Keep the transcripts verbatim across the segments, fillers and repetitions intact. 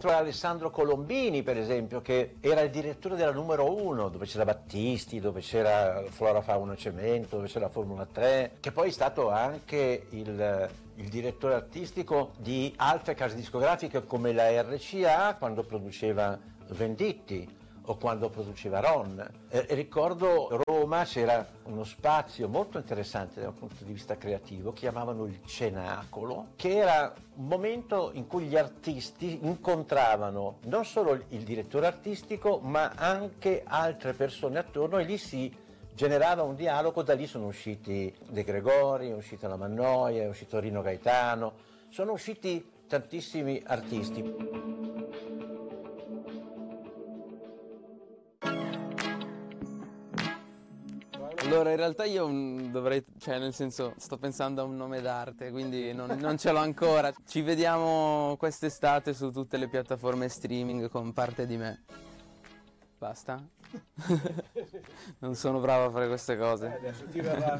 Alessandro Colombini, per esempio, che era il direttore della numero uno, dove c'era Battisti, dove c'era Flora Fauna Cemento, dove c'era Formula tre, che poi è stato anche il, il direttore artistico di altre case discografiche come la R C A quando produceva Venditti o quando produceva Ron. Eh, ricordo Roma c'era uno spazio molto interessante dal punto di vista creativo, chiamavano il Cenacolo, che era un momento in cui gli artisti incontravano non solo il direttore artistico ma anche altre persone attorno, e lì si generava un dialogo. Da lì sono usciti De Gregori, è uscita la Mannoia, è uscito Rino Gaetano, sono usciti tantissimi artisti. Allora, in realtà io dovrei, cioè nel senso, sto pensando a un nome d'arte, quindi non, non ce l'ho ancora. Ci vediamo quest'estate su tutte le piattaforme streaming con Parte di me. Basta? Non sono bravo a fare queste cose. Eh, adesso ti verrà.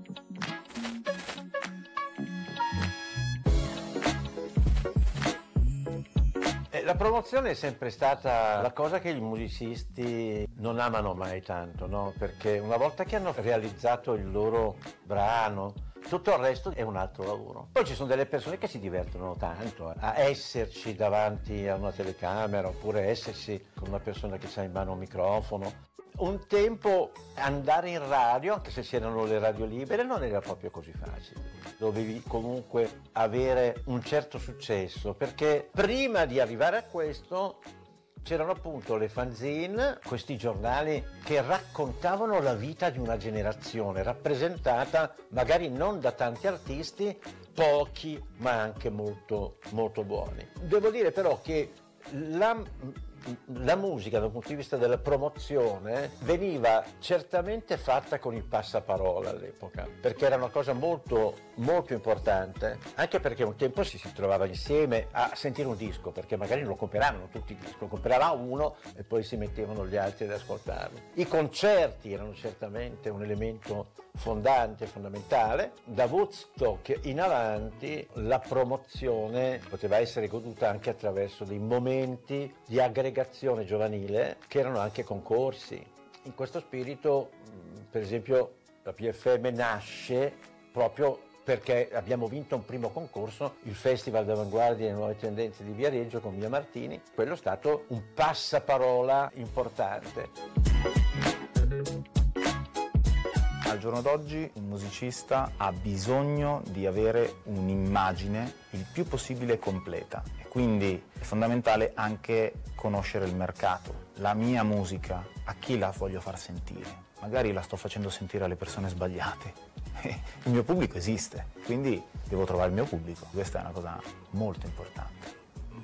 La promozione è sempre stata la cosa che i musicisti non amano mai tanto, no? Perché una volta che hanno realizzato il loro brano, tutto il resto è un altro lavoro. Poi ci sono delle persone che si divertono tanto a esserci davanti a una telecamera oppure esserci con una persona che ha in mano un microfono. Un tempo andare in radio, anche se c'erano le radio libere, non era proprio così facile. Dovevi comunque avere un certo successo, perché prima di arrivare a questo c'erano appunto le fanzine, questi giornali che raccontavano la vita di una generazione, rappresentata magari non da tanti artisti, pochi ma anche molto, molto buoni. Devo dire però che la, la musica dal punto di vista della promozione veniva certamente fatta con il passaparola all'epoca, perché era una cosa molto molto importante, anche perché un tempo si si trovava insieme a sentire un disco, perché magari non lo compravano tutti i dischi, lo comprava uno e poi si mettevano gli altri ad ascoltarlo. I concerti erano certamente un elemento fondante, fondamentale. Da Woodstock in avanti la promozione poteva essere goduta anche attraverso dei momenti di aggregazione giovanile che erano anche concorsi. In questo spirito, per esempio, la P F M nasce proprio perché abbiamo vinto un primo concorso, il Festival d'Avanguardia e Nuove Tendenze di Viareggio con Mia Martini. Quello è stato un passaparola importante. Al giorno d'oggi un musicista ha bisogno di avere un'immagine il più possibile completa e quindi è fondamentale anche conoscere il mercato. La mia musica, a chi la voglio far sentire? Magari la sto facendo sentire alle persone sbagliate. Il mio pubblico esiste, quindi devo trovare il mio pubblico. Questa è una cosa molto importante.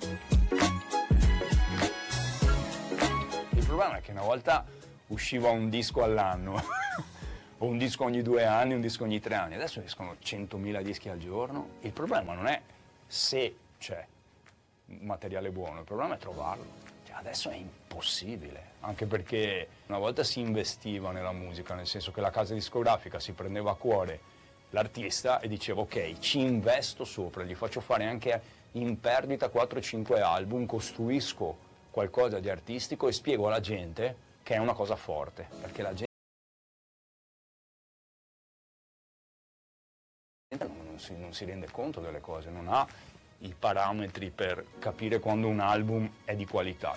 Il problema è che una volta usciva un disco all'anno, o un disco ogni due anni, un disco ogni tre anni. Adesso escono centomila dischi al giorno. Il problema non è se c'è materiale buono, il problema è trovarlo. Cioè, adesso è impossibile, anche perché una volta si investiva nella musica, nel senso che la casa discografica si prendeva a cuore l'artista e diceva ok, ci investo sopra, gli faccio fare anche in perdita quattro cinque album, costruisco qualcosa di artistico e spiego alla gente che è una cosa forte, perché la gente non si, non si rende conto delle cose, non ha i parametri per capire quando un album è di qualità.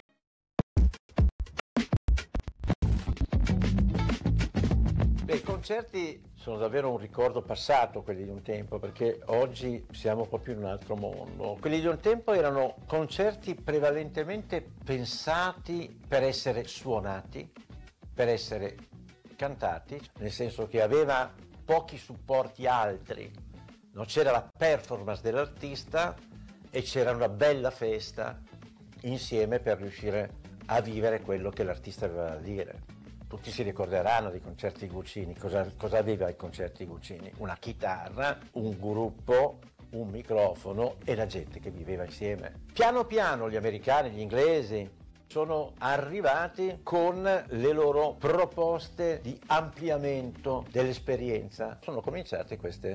Beh, i concerti sono davvero un ricordo passato, quelli di un tempo, perché oggi siamo proprio in un altro mondo. Quelli di un tempo erano concerti prevalentemente pensati per essere suonati, per essere cantati, nel senso che aveva pochi supporti altri. Non c'era la performance dell'artista e c'era una bella festa insieme per riuscire a vivere quello che l'artista aveva da dire. Tutti si ricorderanno dei concerti Guccini. Cosa, cosa aveva i concerti Guccini? Una chitarra, un gruppo, un microfono e la gente che viveva insieme. Piano piano gli americani, gli inglesi sono arrivati con le loro proposte di ampliamento dell'esperienza. Sono cominciate queste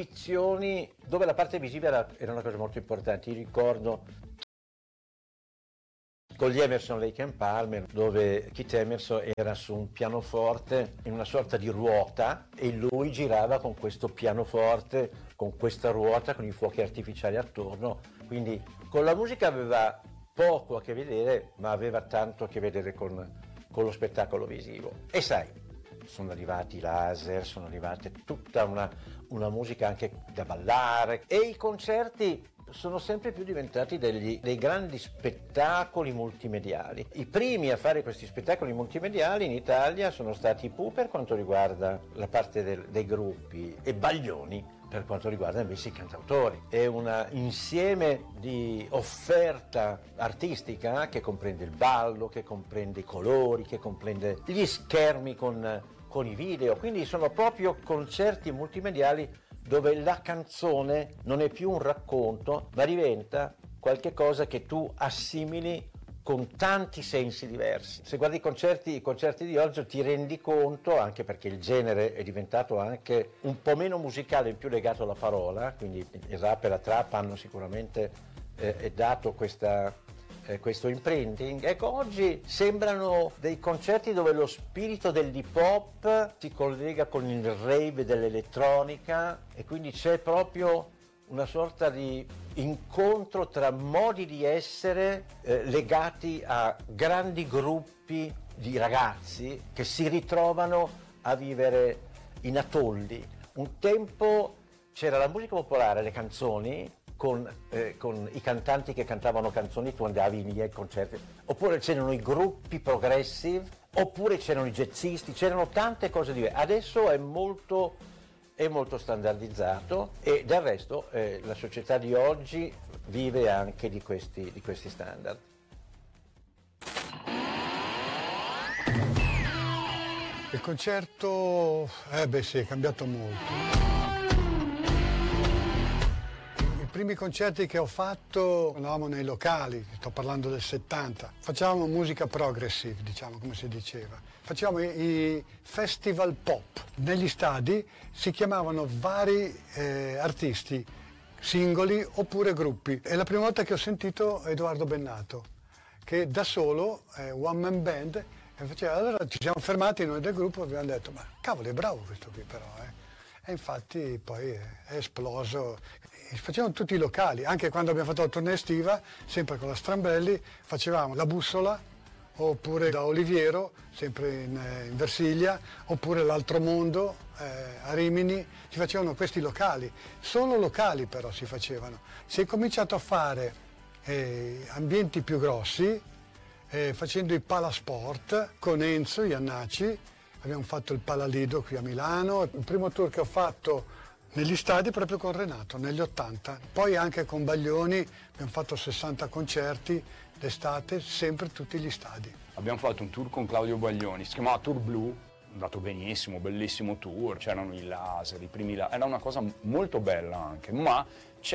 esibizioni dove la parte visiva era, era una cosa molto importante. Io ricordo con gli Emerson, Lake and Palmer, dove Keith Emerson era su un pianoforte in una sorta di ruota e lui girava con questo pianoforte, con questa ruota, con i fuochi artificiali attorno, quindi con la musica aveva poco a che vedere, ma aveva tanto a che vedere con, con lo spettacolo visivo. E sai, sono arrivati i laser, sono arrivate tutta una, una musica anche da ballare, e i concerti sono sempre più diventati degli, dei grandi spettacoli multimediali. I primi a fare questi spettacoli multimediali in Italia sono stati i Pooh per quanto riguarda la parte del, dei gruppi, e Baglioni per quanto riguarda invece i cantautori. È un insieme di offerta artistica che comprende il ballo, che comprende i colori, che comprende gli schermi con, con i video, quindi sono proprio concerti multimediali dove la canzone non è più un racconto, ma diventa qualche cosa che tu assimili con tanti sensi diversi. Se guardi i concerti, i concerti di oggi ti rendi conto, anche perché il genere è diventato anche un po' meno musicale e più legato alla parola, quindi il rap e la trap hanno sicuramente eh, dato questa, eh, questo imprinting. Ecco, oggi sembrano dei concerti dove lo spirito dell'hip hop si collega con il rave dell'elettronica, e quindi c'è proprio una sorta di incontro tra modi di essere eh, legati a grandi gruppi di ragazzi che si ritrovano a vivere in atolli. Un tempo c'era la musica popolare, le canzoni, con, eh, con i cantanti che cantavano canzoni, tu andavi lì ai concerti, oppure c'erano i gruppi progressive, oppure c'erano i jazzisti, c'erano tante cose diverse. Adesso è molto è molto standardizzato, e del resto eh, la società di oggi vive anche di questi, di questi standard. Il concerto, eh beh sì, è cambiato molto. I primi concerti che ho fatto andavamo nei locali, sto parlando del settanta, facevamo musica progressive, diciamo, come si diceva. Facevamo i, i festival pop. Negli stadi si chiamavano vari eh, artisti, singoli oppure gruppi. È la prima volta che ho sentito Edoardo Bennato, che da solo, eh, one man band, e faceva, allora ci siamo fermati noi del gruppo e abbiamo detto, ma cavolo, è bravo questo qui però, eh. E infatti poi è esploso. E facevamo tutti i locali, anche quando abbiamo fatto la tournée estiva, sempre con la Strambelli, facevamo la Bussola, oppure da Oliviero, sempre in, in Versilia, oppure l'Altro Mondo eh, a Rimini. Si facevano questi locali, solo locali però si facevano. Si è cominciato a fare eh, ambienti più grossi, eh, facendo i palasport con Enzo Iannacci. Abbiamo fatto il Palalido qui a Milano, il primo tour che ho fatto negli stadi proprio con Renato, negli ottanta. Poi anche con Baglioni abbiamo fatto sessanta concerti d'estate, sempre tutti gli stadi. Abbiamo fatto un tour con Claudio Baglioni, si chiamava Tour Blu, è andato benissimo, bellissimo tour, c'erano i laser, i primi laser, era una cosa molto bella anche, ma